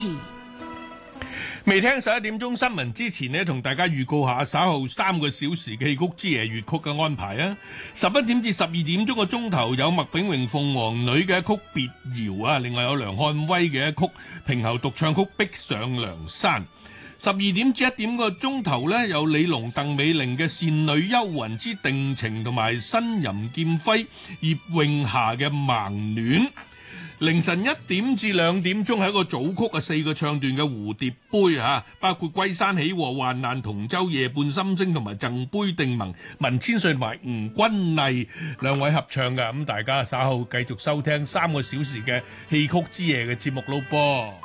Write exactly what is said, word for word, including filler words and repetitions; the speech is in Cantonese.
未聽十一點鐘新聞之前呢，同大家預告下稍後三個小時嘅戲曲之夜粵曲嘅安排啊！十一點至十二點鐘個鐘頭有麥炳榮鳳凰女嘅一曲別謠啊，另外有梁漢威嘅一曲平喉獨唱曲逼上梁山。十二點至一點個鐘頭呢，有李龍鄧美玲嘅倩女幽魂之定情，同埋新吟劍輝葉詠霞嘅盲戀。凌晨一點至兩點鐘係一個組曲啊，四個唱段嘅蝴蝶杯啊，包括歸山喜和、患難同舟、夜半心聲同埋贈杯定盟，文千歲同埋吳君麗兩位合唱嘅，咁大家稍後繼續收聽三個小時嘅戲曲之夜嘅節目咯噃。